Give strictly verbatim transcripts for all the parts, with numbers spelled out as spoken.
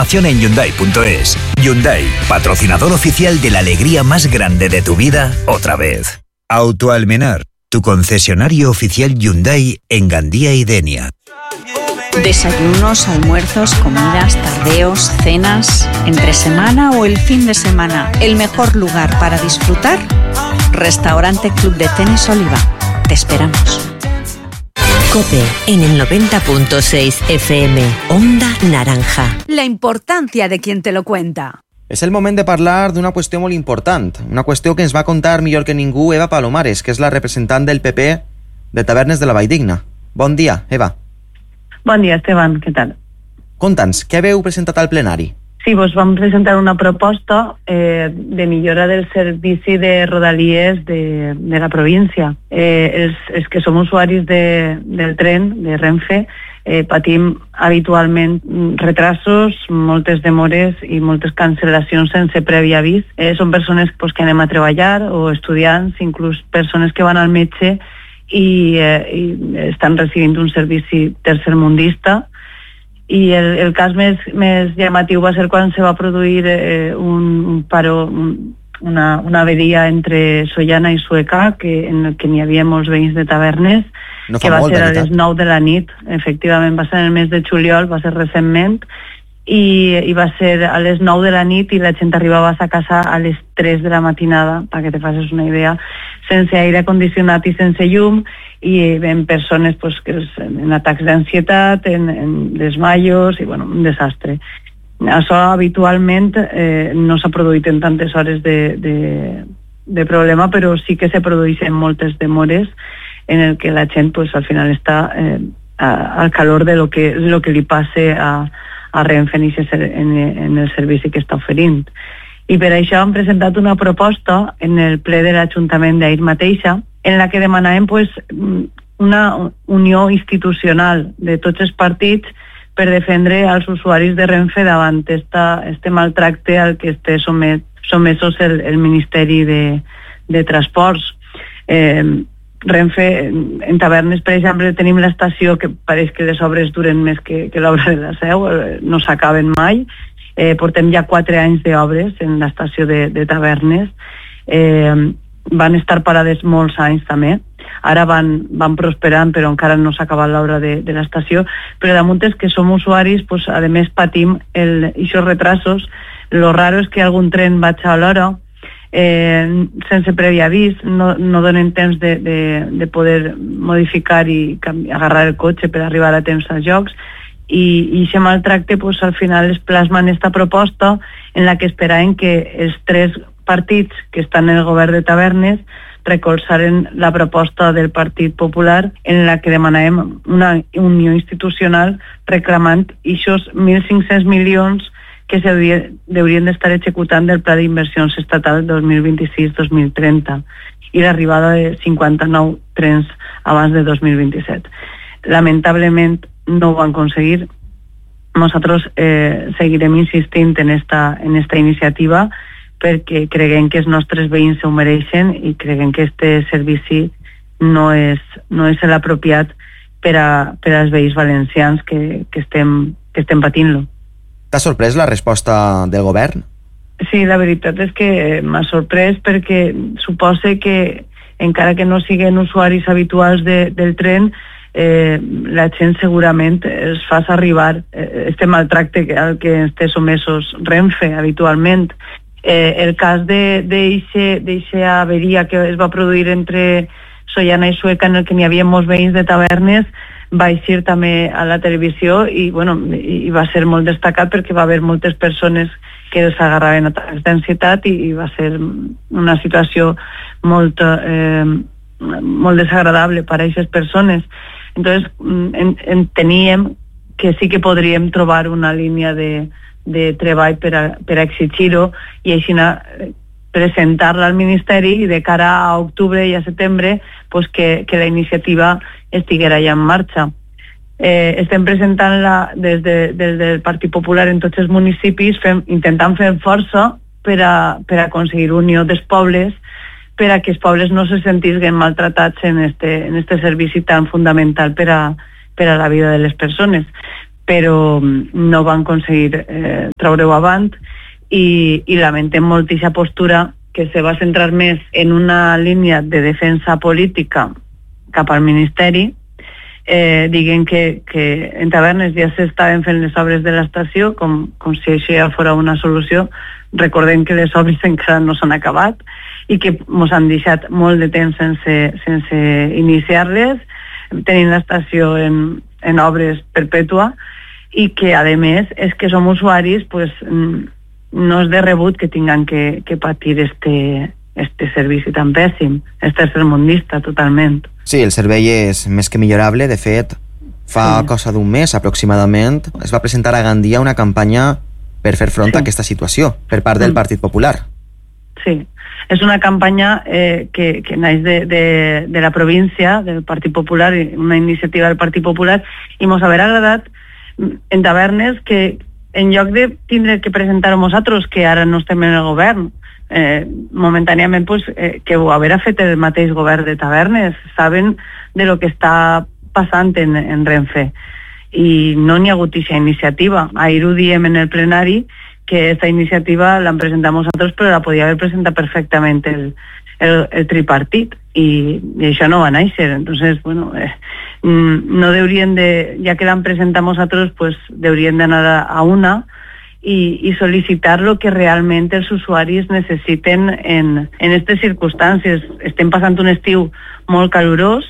información en Hyundai punto es. Hyundai, patrocinador oficial de la alegría más grande de tu vida, otra vez. Autoalmenar, tu concesionario oficial Hyundai en Gandía y Denia. Desayunos, almuerzos, comidas, tardeos, cenas, entre semana o el fin de semana. El mejor lugar para disfrutar, Restaurante Club de Tenis Oliva. Te esperamos. COPE en el noventa punto seis F M, Onda Naranja. La importancia de quien te lo cuenta. És el moment de parlar d'una qüestió molt important, una qüestió que ens va contar millor que ningú Eva Palomares, que és la representant del P P de Tavernes de la Valldigna. Bon dia, Eva. Bon dia, Esteban, què tal? Conta'ns, què haveu presentat al plenari? Sí, doncs vam presentar una proposta eh, de millora del servici de rodalies de, de la província. Eh, els, els que som usuaris de, del tren, de Renfe, eh, patim habitualment retrasos, moltes demores i moltes cancel·lacions sense previ avís. Eh, són persones pues, que anem a treballar o estudiants, inclús persones que van al metge i, eh, i estan recibint un servici tercermundista. I el, el cas més, més llamatiu va ser quan se va produir eh, un, un paro, un, una, una averia entre Sollana i Sueca, que, en el que n'hi havia molts veïns de Tavernes, no que va ser a les nou de la nit. Efectivament, va ser en el mes de juliol, va ser recentment, i, i va ser a les nou de la nit i la gent arribava a casa a les tres de la matinada, perquè te facis una idea, sense aire condicionat i sense llum, i en persones pues, que en atacs d'ansietat, en, en desmayos, i bueno, un desastre. Això habitualment eh, no s'ha produït en tantes hores de, de, de problema, però sí que se produeixen moltes demores en el que la gent pues, al final està eh, a, al calor de lo que, lo que li passe a, a Renfe en, en el servici que està oferint. I per això hem presentat una proposta en el ple de l'Ajuntament d'ahir mateixa, en la que demanàvem pues, una unió institucional de tots els partits per defendre els usuaris de Renfe davant esta, este maltracte al que esté somet, somesos el, el Ministeri de, de Transports. Eh, Renfe, en Tavernes, per exemple, tenim l'estació que pareix que les obres duren més que, que l'obra de la Seu, no s'acaben mai. Eh, portem ja quatre anys d'obres en l'estació de, de Tavernes. Eh, van estar parades molts anys també, ara van, van prosperant però encara no s'ha acabat l'obra de, de l'estació, però damunt és que som usuaris, pues, a més patim aquests retrasos. Lo raro és que algun tren vaig a l'hora eh, sense previ avís, no, no donen temps de, de, de poder modificar i agarrar el cotxe per arribar a temps als llocs, i, i aquest maltracte pues, al final es plasma en esta proposta en la que esperaven que els tres partits que estan en el govern de Tavernes recolzaren la proposta del Partit Popular en la que demanàvem una unió institucional reclamant aquests mil cinc-cents milions que s'haurien d'estar executant del Pla d'Inversions Estatal dos mil vint-i-sis dos mil trenta i l'arribada de cinquanta-nou trens abans de dos mil vint-i-set. Lamentablement no ho van aconseguir. Nosaltres eh, seguirem insistint en esta, en esta iniciativa perquè creguem que els nostres veïns s'ho mereixen i creguem que este servici no és, no és l'apropiat per, a, per als veïns valencians que, que, estem, que estem patint-lo. T'ha sorprès la resposta del govern? Sí, la veritat és que m'ha sorprès perquè suposa que encara que no siguin usuaris habituals de, del tren, eh, la gent segurament es fa arribar eh, este maltracte al que esté somesos Renfe habitualment. Eh, el cas d'eixa averia que es va produir entre Sollana i Sueca, en el que n'hi havia molts veïns de Tavernes, va eixir també a la televisió i, bueno, i va ser molt destacat perquè va haver moltes persones que s'agarraven atacs d'ansietat i, i va ser una situació molt, eh, molt desagradable per a aquestes persones. Entonces, en, enteníem que sí que podríem trobar una línia de de treball per a, per a exigir-ho i així presentar-la al Ministeri i de cara a octubre i a setembre pues que, que la iniciativa estiguera ja en marxa. Eh, estem presentant-la des, de, des del Partit Popular en tots els municipis, fem, intentant fer força per a, per a aconseguir unió dels pobles, per a que els pobles no se sentisquen maltratats en este, en este servici tan fundamental per a, per a la vida de les persones. però no van aconseguir eh, treure-ho avant i, i lamentem molt aquesta postura que se va centrar més en una línia de defensa política cap al Ministeri, eh, diguem que, que en Tavernes ja s'estaven fent les obres de l'estació, com, com si això ja fos una solució. Recordem que les obres encara no s'han acabat i que ens han deixat molt de temps sense, sense iniciar-les, tenint l'estació en, en obres perpètua, i que, a més, és que som usuaris, pues, no és de rebut que tinguin que, que patir este, este servici tan pèssim. És tercermundista, totalment. Sí, el servei és més que millorable. De fet, fa sí. cosa d'un mes, aproximadament, es va presentar a Gandia una campanya per fer front sí. a aquesta situació, per part del Partit Popular. Sí, és una campanya eh, que, que naix de, de, de la província, del Partit Popular, una iniciativa del Partit Popular, i mos haver agradat en Tavernes que, en lloc de tindre que presentar-ho nosaltres, que ara no estem en el govern, eh, momentàniament pues, eh, que ho haurà fet el mateix govern de Tavernes, saben de lo que està passant en, en Renfe, i no n'hi ha hagut aquesta iniciativa. Ahir ho diem en el plenari, que aquesta iniciativa l'han presentat nosaltres, però la podia haver presentat perfectament el, el, el tripartit, i, i això no va néixer. Entonces, bueno, eh, no deurien de, ja que l'han presentat nosaltres, pues deurien d'anar a, a una i, i sol·licitar lo que realment els usuaris necessiten en, en aquestes circumstàncies. Estem passant un estiu molt calorós,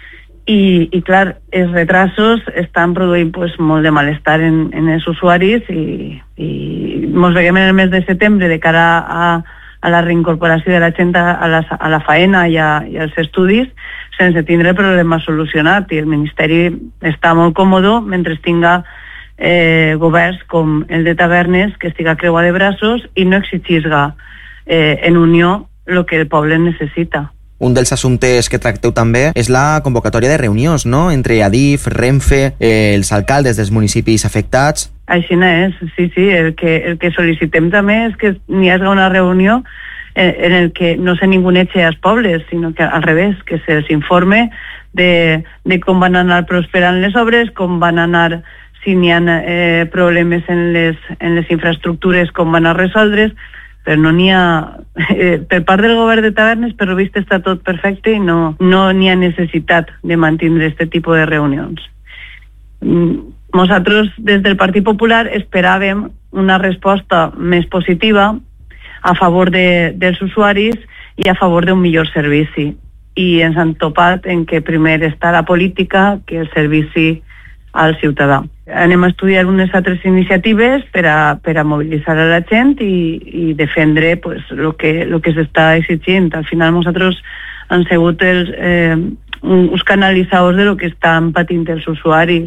I, i clar, els retrasos estan produint pues, molt de malestar en, en els usuaris i, i ens veiem en el mes de setembre de cara a, a la reincorporació de la gent a la, a la faena i, a, i als estudis sense tindre el problema solucionat, i el Ministeri està molt còmode mentre tinga eh, governs com el de Tavernes que estiga creuat de braços i no exigirga eh, en unió el que el poble necessita. Un dels assumptes que tracteu també és la convocatòria de reunions, no?, entre Adif, Renfe, eh, els alcaldes dels municipis afectats. Així no és, sí, sí. El que, el que sol·licitem també és que n'hi hagi una reunió eh, en el que no se ningú eche als pobles, sinó que al revés, que se'ls informe de, de com van anar prosperant les obres, com van anar, si n'hi ha eh, problemes en les, en les infraestructures, com van a resoldre's, però no n'hi ha... Eh, per part del govern de Tavernes, per lo vist està tot perfecte i no no n'hi ha necessitat de mantenir aquest tipus de reunions. Nosaltres, des del Partit Popular, esperàvem una resposta més positiva a favor de, dels usuaris i a favor d'un millor servici. I ens han topat en que primer està la política que el servici al ciutadà. Anem a estudiar unes altres iniciatives per a, per a mobilitzar a la gent i, i defendre pues, lo que, lo que s'està exigint. Al final nosaltres han sigut els, eh, uns canalitzadors de lo que estan patint els usuaris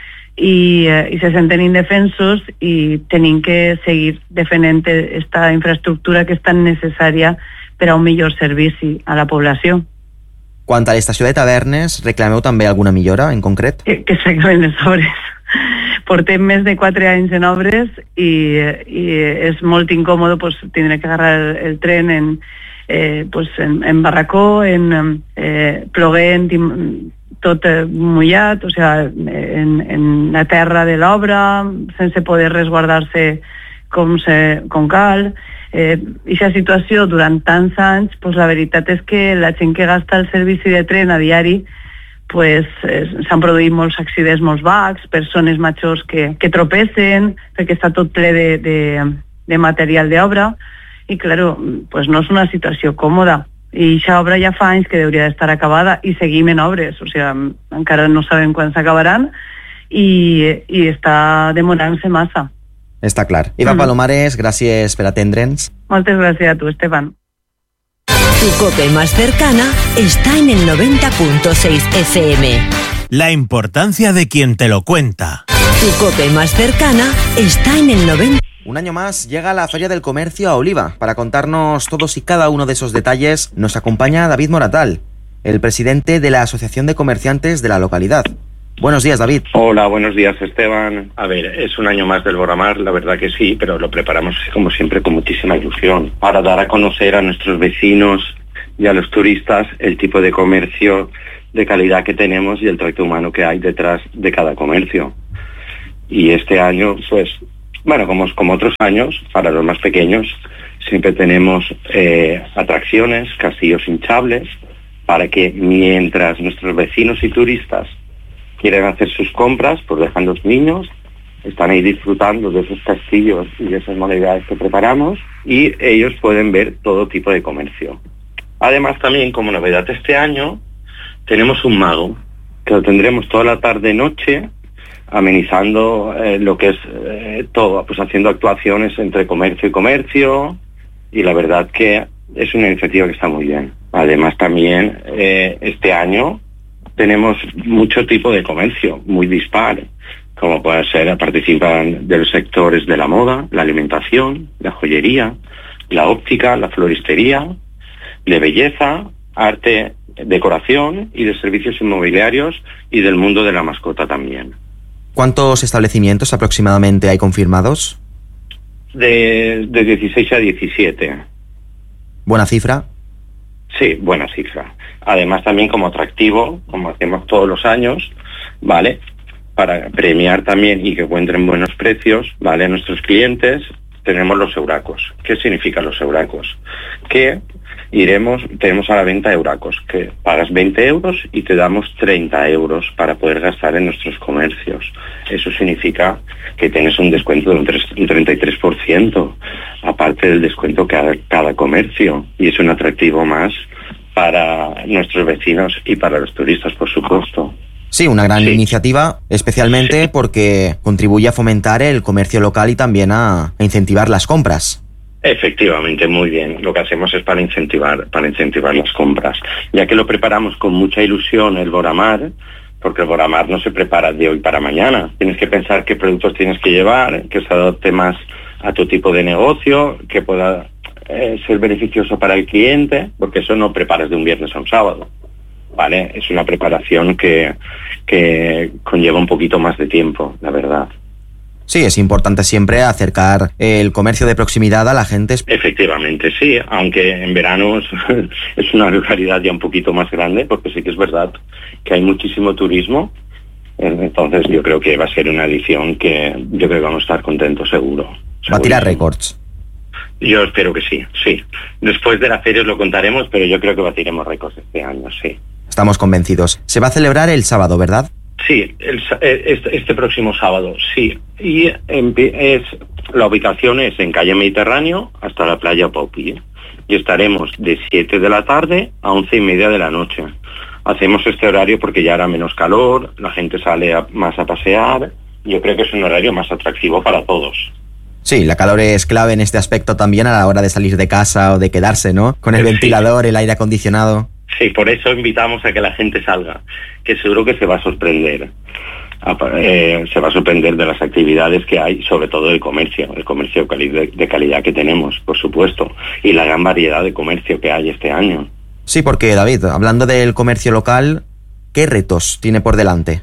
i, eh, i se senten indefensos i tenim que seguir defendent aquesta infraestructura que és tan necessària per a un millor servici a la població. Quant a l'estació de Tavernes, reclameu també alguna millora en concret? Que, que s'acaben les obres. Portem més de quatre anys en obres i, i és molt incòmode pues, tindre que agarrar el, el tren en, eh, pues, en, en barracó, en eh, ploguent, tot eh, mullat, o sea, en, en la terra de l'obra, sense poder resguardar-se com, se, com cal. Eh, aquesta situació durant tants anys, pues, la veritat és que la gent que gasta el servici de tren a diari pues, eh, s'han produït molts accidents, molts bacs, persones majors que, que tropessen perquè està tot ple de, de, de material d'obra i, claro, pues, no és una situació còmoda. I aquesta obra ja fa anys que hauria d'estar acabada i seguim en obres, o sigui, encara no sabem quan s'acabaran i, i està demorant-se massa. Està clar. Eva mm. Palomares, gràcies per atendre'ns. Moltes gràcies a tu, Esteban. Tu cope más cercana está en el noventa punto seis F M. La importancia de quien te lo cuenta. Tu cope más cercana está en el noventa. Un año más llega la Feria del Comercio a Oliva. Para contarnos todos y cada uno de esos detalles, nos acompaña David Moratal, el presidente de la Asociación de Comerciantes de la localidad. Buenos días, David. Hola, buenos días, Esteban. A ver, es un año más del Boramar, la verdad que sí, pero lo preparamos como siempre con muchísima ilusión para dar a conocer a nuestros vecinos y a los turistas el tipo de comercio de calidad que tenemos y el trato humano que hay detrás de cada comercio. Y este año, pues, bueno, como, como otros años, para los más pequeños, siempre tenemos eh, atracciones, castillos hinchables, para que mientras nuestros vecinos y turistas quieren hacer sus compras, pues dejan los niños, están ahí disfrutando de esos castillos y de esas modalidades que preparamos, y ellos pueden ver todo tipo de comercio. Además, también, como novedad este año, tenemos un mago, que lo tendremos toda la tarde-noche, amenizando eh, lo que es eh, todo, pues haciendo actuaciones entre comercio y comercio, y la verdad que es una iniciativa que está muy bien. Además, también eh, este año tenemos mucho tipo de comercio, muy dispar, como puede ser, participan de los sectores de la moda, la alimentación, la joyería, la óptica, la floristería, de belleza, arte, decoración y de servicios inmobiliarios y del mundo de la mascota también. ¿Cuántos establecimientos aproximadamente hay confirmados? De, de dieciséis a diecisiete. ¿Buena cifra? Sí, buena cifra. Además, también como atractivo, como hacemos todos los años, ¿vale?, para premiar también y que encuentren buenos precios, ¿vale?, a nuestros clientes, tenemos los euracos. ¿Qué significan los euracos? Que iremos, tenemos a la venta euracos, que pagas veinte euros y te damos treinta euros para poder gastar en nuestros comercios. Eso significa que tienes un descuento de un, tres, un treinta y tres por ciento, aparte del descuento que haga cada comercio, y es un atractivo más para nuestros vecinos y para los turistas, por supuesto. Sí, una gran sí. iniciativa, especialmente sí. porque contribuye a fomentar el comercio local y también a incentivar las compras. Efectivamente, muy bien. Lo que hacemos es para incentivar, para incentivar las compras. Ya que lo preparamos con mucha ilusión el Boramar, porque el Boramar no se prepara de hoy para mañana. Tienes que pensar qué productos tienes que llevar, que se adapte más a tu tipo de negocio, que pueda eh, ser beneficioso para el cliente, porque eso no preparas de un viernes a un sábado, ¿vale? Es una preparación que, que conlleva un poquito más de tiempo, la verdad. Sí, es importante siempre acercar el comercio de proximidad a la gente. Efectivamente, sí, aunque en verano es una localidad ya un poquito más grande, porque sí que es verdad que hay muchísimo turismo. Entonces yo creo que va a ser una edición que yo creo que vamos a estar contentos seguro. Va a tirar récords. Yo espero que sí, sí. Después de la feria os lo contaremos, pero yo creo que batiremos récords este año, sí. Estamos convencidos. Se va a celebrar el sábado, ¿verdad? Sí, el, este, este próximo sábado, sí. Y en, es, la ubicación es en calle Mediterráneo hasta la playa Popi. Y estaremos de siete de la tarde a once y media de la noche. Hacemos este horario porque ya hará menos calor, la gente sale a, más a pasear. Yo creo que es un horario más atractivo para todos. Sí, la calor es clave en este aspecto también a la hora de salir de casa o de quedarse, ¿no? Con el sí. ventilador, el aire acondicionado. Sí, por eso invitamos a que la gente salga, que seguro que se va a sorprender. Eh, se va a sorprender de las actividades que hay, sobre todo el comercio, el comercio de calidad que tenemos, por supuesto, y la gran variedad de comercio que hay este año. Sí, porque David, hablando del comercio local, ¿qué retos tiene por delante?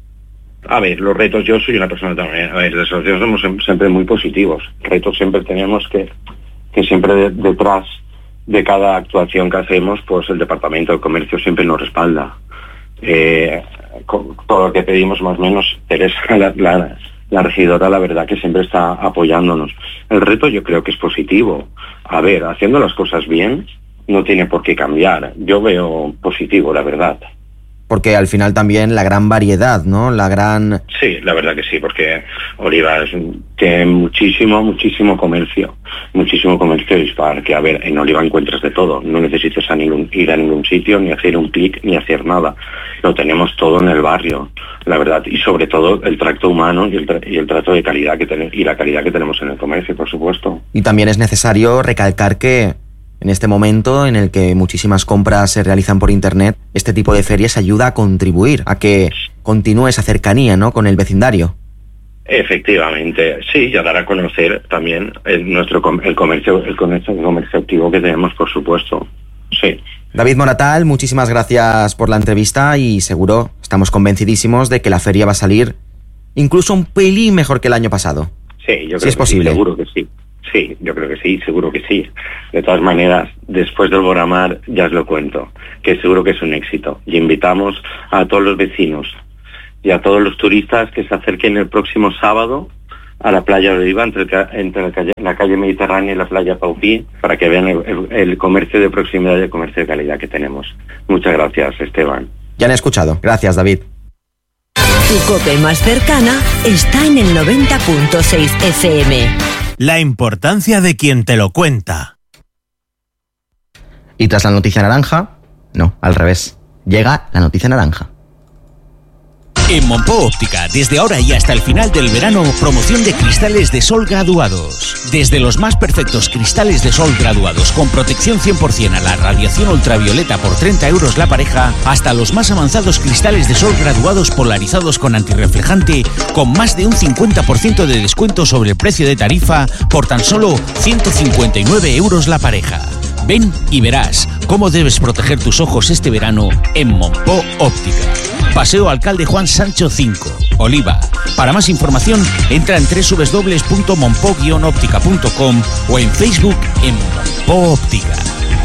A ver, los retos, yo soy una persona también, a ver, las asociaciones somos siempre muy positivos. Retos siempre tenemos que, que siempre de, detrás de cada actuación que hacemos, pues el Departamento de Comercio siempre nos respalda. Eh, con todo lo que pedimos más o menos, Teresa, la, la, la regidora, la verdad que siempre está apoyándonos. El reto yo creo que es positivo. A ver, haciendo las cosas bien, no tiene por qué cambiar. Yo veo positivo, la verdad. Porque al final también la gran variedad, ¿no? La gran... Sí, la verdad que sí, porque Oliva tiene muchísimo, muchísimo comercio, muchísimo comercio dispar, que a ver, en Oliva encuentras de todo, no necesitas a ningún, ir a ningún sitio, ni hacer un clic, ni hacer nada, lo tenemos todo en el barrio, la verdad, y sobre todo el trato humano y el, tra y el trato de calidad que tenemos, y la calidad que tenemos en el comercio, por supuesto. Y también es necesario recalcar que en este momento en el que muchísimas compras se realizan por internet, este tipo de ferias ayuda a contribuir a que continúe esa cercanía, ¿no?, con el vecindario. Efectivamente, sí, y a dar a conocer también el, nuestro el comercio, el comercio, el comercio activo que tenemos, por supuesto. Sí. David Moratal, muchísimas gracias por la entrevista y seguro, estamos convencidísimos de que la feria va a salir incluso un pelín mejor que el año pasado. Sí, yo creo si es que posible. Sí, seguro que sí. Sí, yo creo que sí, seguro que sí. De todas maneras, después del Boramar ya os lo cuento, que seguro que es un éxito. Y invitamos a todos los vecinos y a todos los turistas que se acerquen el próximo sábado a la playa de Oliva, entre, el, entre la, calle, la calle Mediterránea y la playa Paupí, para que vean el, el, el comercio de proximidad y el comercio de calidad que tenemos. Muchas gracias, Esteban. Ya han escuchado. Gracias, David. Tu COPE más cercana está en el noventa punto seis F M. La importancia de quien te lo cuenta. Y tras la noticia naranja, no, al revés, llega la noticia naranja. En Monpó Óptica, desde ahora y hasta el final del verano, promoción de cristales de sol graduados. Desde los más perfectos cristales de sol graduados con protección cien por ciento a la radiación ultravioleta por treinta euros la pareja, hasta los más avanzados cristales de sol graduados polarizados con antirreflejante con más de un cincuenta por ciento de descuento sobre el precio de tarifa por tan solo ciento cincuenta y nueve euros la pareja. Ven y verás cómo debes proteger tus ojos este verano en Monpó Óptica. Paseo Alcalde Juan Sancho cinco, Oliva. Para más información, entra en doble u doble u doble u punto monpó guion óptica punto com o en Facebook en Monpó Óptica.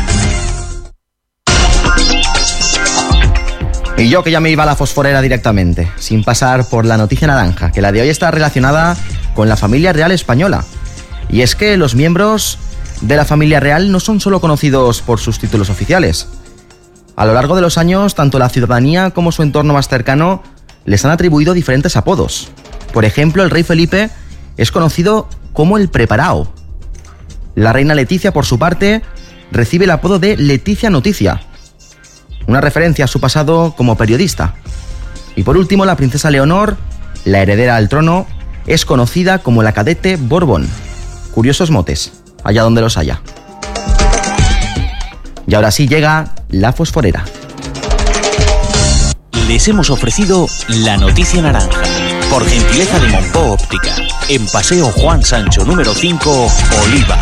Y yo que ya me iba a la fosforera directamente, sin pasar por la noticia naranja, que la de hoy está relacionada con la familia real española. Y es que los miembros de la familia real no son solo conocidos por sus títulos oficiales. A lo largo de los años, tanto la ciudadanía como su entorno más cercano les han atribuido diferentes apodos. Por ejemplo, el rey Felipe es conocido como el Preparao. La reina Leticia, por su parte, recibe el apodo de Leticia Noticia, una referencia a su pasado como periodista. Y por último, la princesa Leonor, la heredera al trono, es conocida como la cadete Borbón. Curiosos motes, allá donde los haya. Y ahora sí llega la fosforera. Les hemos ofrecido la noticia naranja, por gentileza de Monpó Óptica, en Paseo Juan Sancho número cinco, Oliva.